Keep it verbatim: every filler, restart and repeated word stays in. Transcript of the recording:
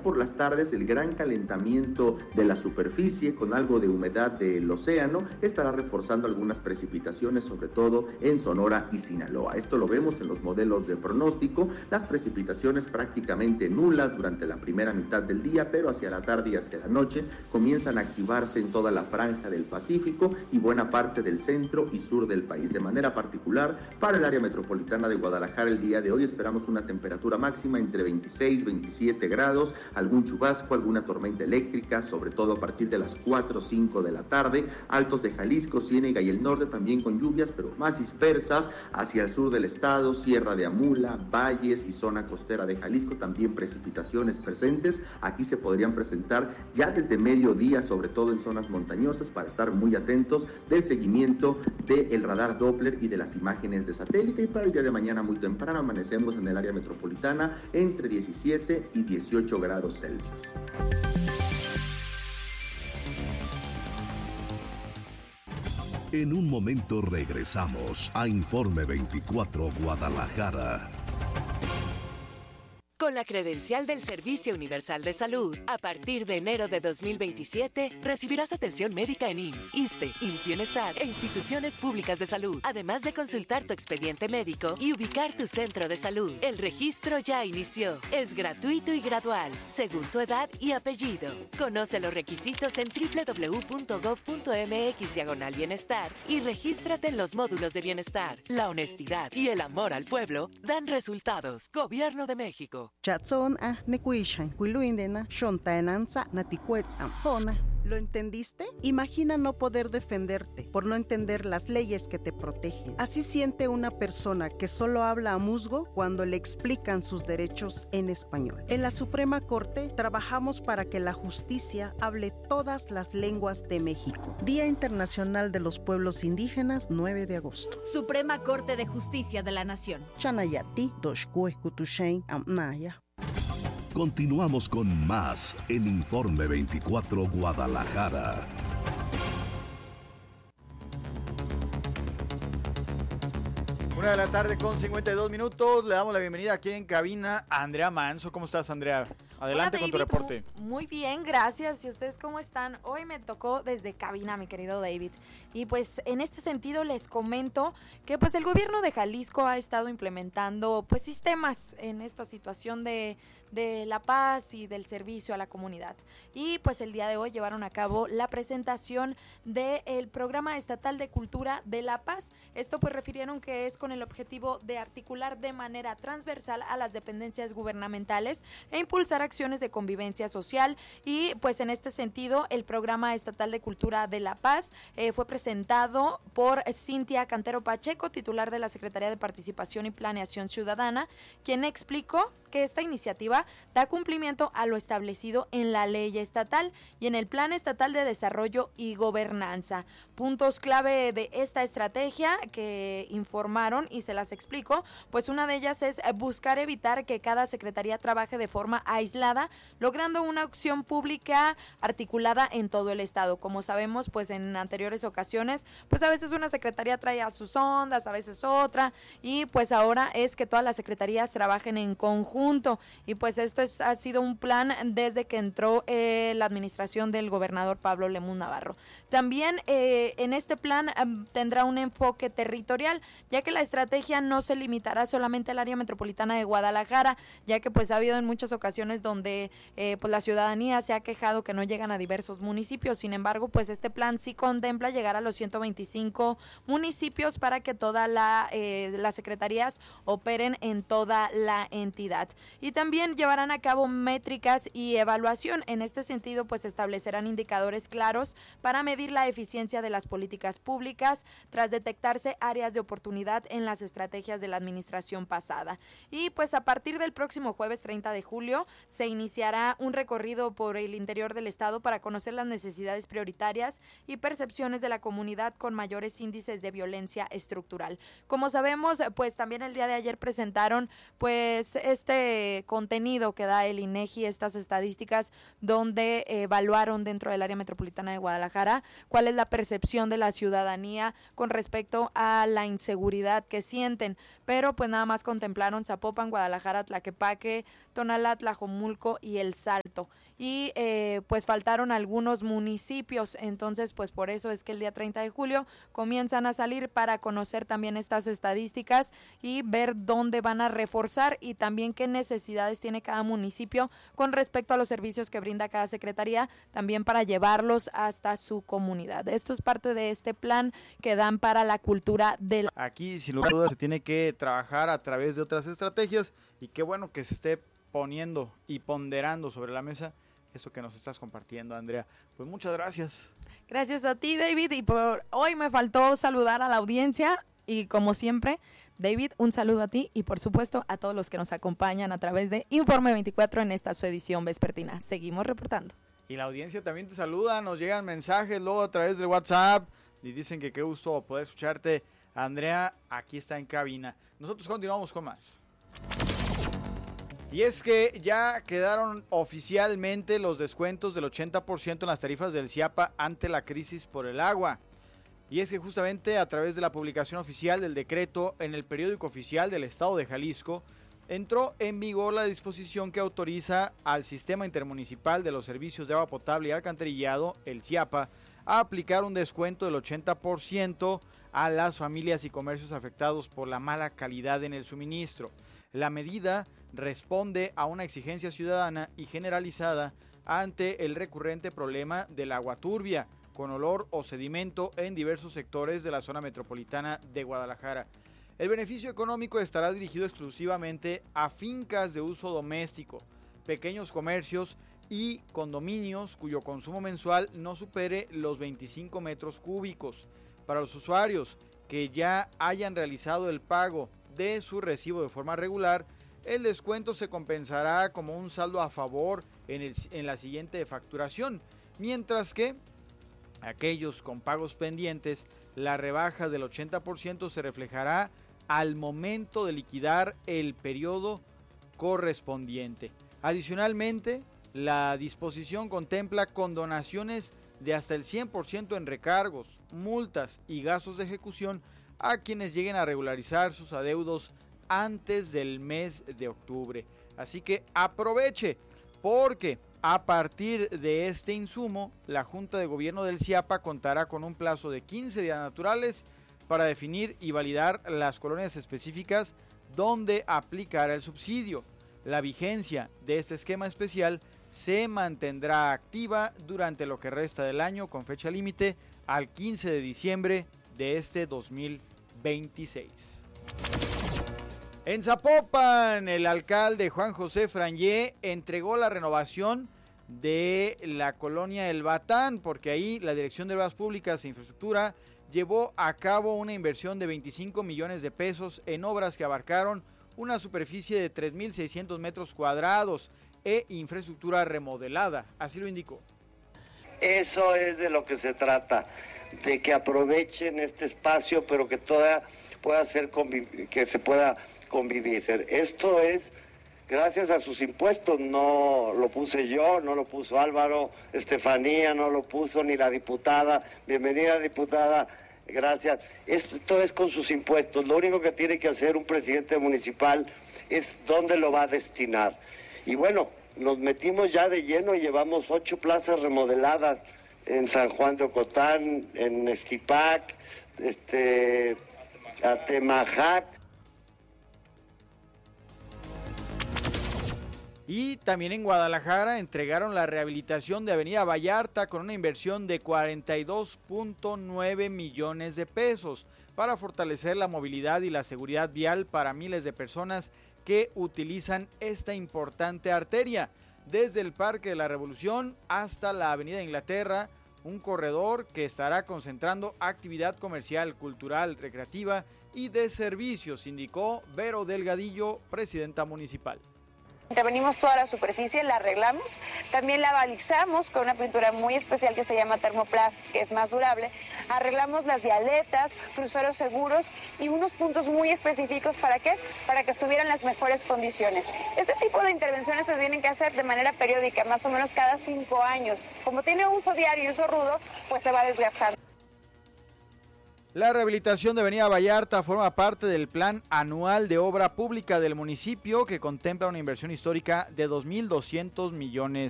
Ya por las tardes, el gran calentamiento de la superficie con algo de humedad del océano estará reforzando algunas precipitaciones, sobre todo en Sonora y Sinaloa. Esto lo vemos en los modelos de pronóstico, las precipitaciones prácticamente nulas durante la primera mitad del día, pero hacia la tarde y hacia la noche comienzan a activarse en toda la franja del Pacífico y buena parte del centro y sur del país. De manera particular, para el área metropolitana de Guadalajara, el día de hoy esperamos una temperatura máxima entre veintiséis y veintisiete grados, algún chubasco, alguna tormenta eléctrica, sobre todo a partir de las cuatro o cinco de la tarde, altos de Jalisco, Ciénega y el norte también con lluvias, pero más dispersas hacia el sur del estado, Sierra de Amula, valles y zona costera de Jalisco, también precipitaciones presentes. Aquí se podrían presentar ya desde mediodía, sobre todo en zonas montañosas, para estar muy atentos del seguimiento del radar Doppler y de las imágenes de satélite. Y para el día de mañana muy temprano amanecemos en el área metropolitana entre diecisiete y dieciocho grados Celsius. En un momento regresamos a Informe veinticuatro Guadalajara. Con la credencial del Servicio Universal de Salud, a partir de enero de dos mil veintisiete, recibirás atención médica en I M S S, ISSSTE, I M S S Bienestar e instituciones públicas de salud, además de consultar tu expediente médico y ubicar tu centro de salud. El registro ya inició. Es gratuito y gradual, según tu edad y apellido. Conoce los requisitos en doble u doble u doble u punto gob punto eme equis diagonal bienestar y regístrate en los módulos de bienestar. La honestidad y el amor al pueblo dan resultados. Gobierno de México. Chatson a nekuishan kuiluindena shontaenanza naticuetz ampona. ¿Lo entendiste? Imagina no poder defenderte por no entender las leyes que te protegen. Así siente una persona que solo habla a musgo cuando le explican sus derechos en español. En la Suprema Corte trabajamos para que la justicia hable todas las lenguas de México. Día Internacional de los Pueblos Indígenas, nueve de agosto. Suprema Corte de Justicia de la Nación. Chanayati, Doshkue, Kutushain, Amnaya. Continuamos con más en Informe veinticuatro Guadalajara. Una de la tarde con cincuenta y dos minutos. Le damos la bienvenida aquí en cabina a Andrea Manso. ¿Cómo estás, Andrea? Adelante. Hola, con tu reporte. Muy bien, gracias. ¿Y ustedes cómo están? Hoy me tocó desde cabina, mi querido David. Y pues en este sentido les comento que pues el gobierno de Jalisco ha estado implementando pues sistemas en esta situación de, de la paz y del servicio a la comunidad. Y pues el día de hoy llevaron a cabo la presentación del Programa Estatal de Cultura de la Paz. Esto pues refirieron que es con el objetivo de articular de manera transversal a las dependencias gubernamentales e impulsar acciones de convivencia social. Y pues en este sentido el Programa Estatal de Cultura de la Paz eh, fue presentado por Cintia Cantero Pacheco, titular de la Secretaría de Participación y Planeación Ciudadana, quien explicó que esta iniciativa da cumplimiento a lo establecido en la ley estatal y en el Plan Estatal de Desarrollo y Gobernanza. Puntos clave de esta estrategia que informaron y se las explico, pues una de ellas es buscar evitar que cada secretaría trabaje de forma aislada, logrando una acción pública articulada en todo el estado. Como sabemos, pues en anteriores ocasiones, pues a veces una secretaría trae a sus ondas, a veces otra, y pues ahora es que todas las secretarías trabajen en conjunto. Y pues esto es, ha sido un plan desde que entró eh, la administración del gobernador Pablo Lemus Navarro. También eh, en este plan eh, tendrá un enfoque territorial, ya que la estrategia no se limitará solamente al área metropolitana de Guadalajara, ya que pues ha habido en muchas ocasiones donde eh, pues la ciudadanía se ha quejado que no llegan a diversos municipios. Sin embargo, pues este plan sí contempla llegar a los ciento veinticinco municipios para que todas la, eh, las secretarías operen en toda la entidad. Y también llevarán a cabo métricas y evaluación. En este sentido, pues establecerán indicadores claros para medir la eficiencia de las políticas públicas tras detectarse áreas de oportunidad en las estrategias de la administración pasada. Y pues a partir del próximo jueves treinta de julio se iniciará un recorrido por el interior del estado para conocer las necesidades prioritarias y percepciones de la comunidad con mayores índices de violencia estructural. Como sabemos, pues también el día de ayer presentaron pues este contenido que da el INEGI, estas estadísticas donde evaluaron dentro del área metropolitana de Guadalajara cuál es la percepción de la ciudadanía con respecto a la inseguridad que sienten, pero pues nada más contemplaron Zapopan, Guadalajara, Tlaquepaque, Tonalá, Tlajomulco y El Salto. alto y eh, pues faltaron algunos municipios, entonces pues por eso es que el día treinta de julio comienzan a salir para conocer también estas estadísticas y ver dónde van a reforzar y también qué necesidades tiene cada municipio con respecto a los servicios que brinda cada secretaría, también para llevarlos hasta su comunidad. Esto es parte de este plan que dan para la cultura del... Aquí, sin lugar a dudas, se tiene que trabajar a través de otras estrategias y qué bueno que se esté poniendo y ponderando sobre la mesa eso que nos estás compartiendo, Andrea. Pues muchas gracias. Gracias a ti, David, y por hoy me faltó saludar a la audiencia y como siempre, David, un saludo a ti y por supuesto a todos los que nos acompañan a través de Informe veinticuatro en esta su edición vespertina. Seguimos reportando. Y la audiencia también te saluda, nos llegan mensajes luego a través del WhatsApp y dicen que qué gusto poder escucharte. Andrea, aquí está en cabina. Nosotros continuamos con más. Y es que ya quedaron oficialmente los descuentos del ochenta por ciento en las tarifas del CIAPA ante la crisis por el agua. Y es que justamente a través de la publicación oficial del decreto en el periódico oficial del Estado de Jalisco, entró en vigor la disposición que autoriza al Sistema Intermunicipal de los Servicios de Agua Potable y Alcantarillado, el CIAPA, a aplicar un descuento del ochenta por ciento a las familias y comercios afectados por la mala calidad en el suministro. La medida responde a una exigencia ciudadana y generalizada ante el recurrente problema del agua turbia, con olor o sedimento en diversos sectores de la zona metropolitana de Guadalajara. El beneficio económico estará dirigido exclusivamente a fincas de uso doméstico, pequeños comercios y condominios cuyo consumo mensual no supere los veinticinco metros cúbicos. Para los usuarios que ya hayan realizado el pago de su recibo de forma regular, el descuento se compensará como un saldo a favor en, el, en la siguiente facturación, mientras que aquellos con pagos pendientes, la rebaja del ochenta por ciento se reflejará al momento de liquidar el periodo correspondiente. Adicionalmente, la disposición contempla condonaciones de hasta el cien por ciento en recargos, multas y gastos de ejecución a quienes lleguen a regularizar sus adeudos antes del mes de octubre. Así que aproveche, porque a partir de este insumo, la Junta de Gobierno del CIAPA contará con un plazo de quince días naturales para definir y validar las colonias específicas donde aplicará el subsidio. La vigencia de este esquema especial se mantendrá activa durante lo que resta del año con fecha límite al quince de diciembre de este dos mil veintiséis. En Zapopan, el alcalde Juan José Frangé entregó la renovación de la colonia El Batán, porque ahí la Dirección de Obras Públicas e Infraestructura llevó a cabo una inversión de veinticinco millones de pesos en obras que abarcaron una superficie de tres mil seiscientos metros cuadrados e infraestructura remodelada, así lo indicó. Eso es de lo que se trata, de que aprovechen este espacio, pero que toda pueda ser conviv- que se pueda convivir. Esto es gracias a sus impuestos, no lo puse yo, no lo puso Álvaro, Estefanía, no lo puso ni la diputada. Bienvenida, diputada, gracias. Esto es con sus impuestos. Lo único que tiene que hacer un presidente municipal es dónde lo va a destinar. Y bueno, nos metimos ya de lleno y llevamos ocho plazas remodeladas en San Juan de Ocotán, en Estipac, este, Atemajac. Y también en Guadalajara entregaron la rehabilitación de Avenida Vallarta con una inversión de cuarenta y dos punto nueve millones de pesos para fortalecer la movilidad y la seguridad vial para miles de personas que utilizan esta importante arteria, desde el Parque de la Revolución hasta la Avenida Inglaterra, un corredor que estará concentrando actividad comercial, cultural, recreativa y de servicios, indicó Vero Delgadillo, presidenta municipal. Intervenimos toda la superficie, la arreglamos, también la balizamos con una pintura muy especial que se llama Thermoplast, que es más durable. Arreglamos las vialetas, cruceros seguros y unos puntos muy específicos. ¿Para qué? Para que estuvieran en las mejores condiciones. Este tipo de intervenciones se tienen que hacer de manera periódica, más o menos cada cinco años. Como tiene uso diario y uso rudo, pues se va desgastando. La rehabilitación de Avenida Vallarta forma parte del plan anual de obra pública del municipio, que contempla una inversión histórica de dos mil doscientos millones